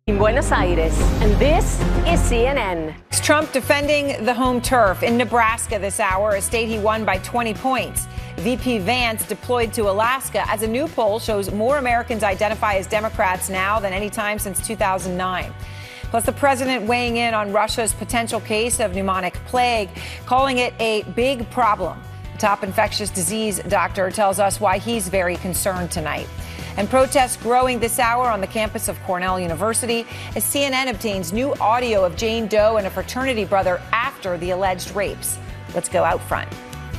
In Buenos Aires, and this is CNN. Trump defending the home turf in Nebraska this hour, a state he won by 20 points. VP Vance deployed to Alaska as a new poll shows more Americans identify as Democrats now than any time since 2009. Plus, the president weighing in on Russia's potential case of pneumonic plague, calling it a big problem. The top infectious disease doctor tells us why he's very concerned tonight. And protests growing this hour on the campus of Cornell University as CNN obtains new audio of Jane Doe and a fraternity brother after the alleged rapes. Let's go out front.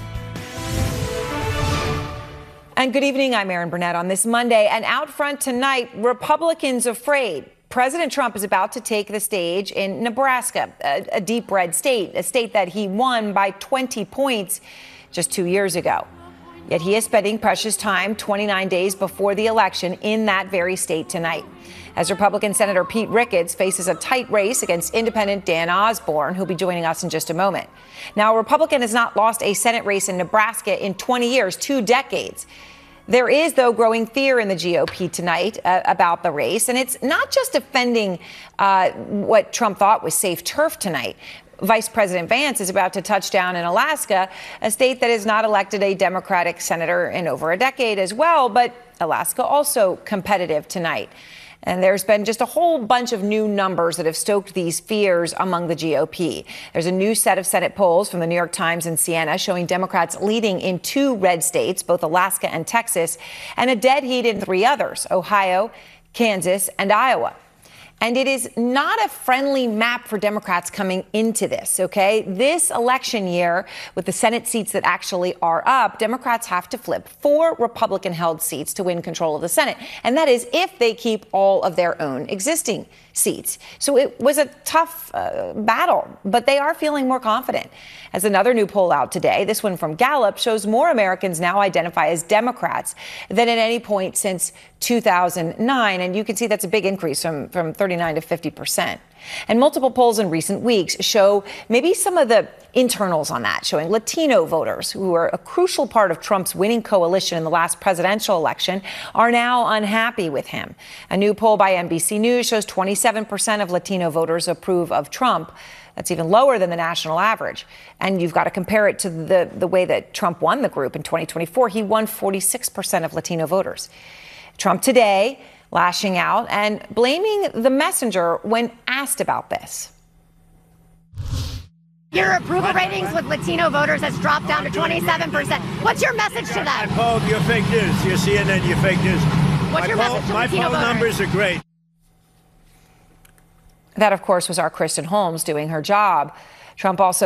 And good evening, I'm Erin Burnett on this Monday. And out front tonight, Republicans afraid President Trump is about to take the stage in Nebraska, a deep red state, a state that he won by 20 points just 2 years ago. Yet he is spending precious time 29 days before the election in that very state tonight, as Republican Senator Pete Ricketts faces a tight race against independent Dan Osborne, who'll be joining us in just a moment. Now, a Republican has not lost a Senate race in Nebraska in 20 years, 2 decades. There is, though, growing fear in the GOP tonight about the race, and it's not just defending what Trump thought was safe turf tonight. Vice President Vance is about to touch down in Alaska, a state that has not elected a Democratic senator in over a decade as well, but Alaska also competitive tonight. And there's been just a whole bunch of new numbers that have stoked these fears among the GOP. There's a new set of Senate polls from the New York Times and Siena showing Democrats leading in 2 red states, both Alaska and Texas, and a dead heat in 3 others, Ohio, Kansas, and Iowa. And it is not a friendly map for Democrats coming into this, okay? This election year, with the Senate seats that actually are up, Democrats have to flip 4 Republican-held seats to win control of the Senate. And that is if they keep all of their own existing seats. So it was a tough battle, but they are feeling more confident. As another new poll out today, this one from Gallup, shows more Americans now identify as Democrats than at any point since 2009. And you can see that's a big increase from 39 to 50%. And multiple polls in recent weeks show maybe some of the internals on that, showing Latino voters, who are a crucial part of Trump's winning coalition in the last presidential election, are now unhappy with him. A new poll by NBC News shows 27% of Latino voters approve of Trump. That's even lower than the national average. And you've got to compare it to the way that Trump won the group in 2024. He won 46% of Latino voters. Trump today lashing out and blaming the messenger when asked about this. Your approval ratings with Latino voters has dropped down to 27%. What's your message to them? I polled your fake news, your CNN, your fake news. What's your message to Latino voters? My poll numbers are great. That, of course, was our Kristen Holmes doing her job. Trump also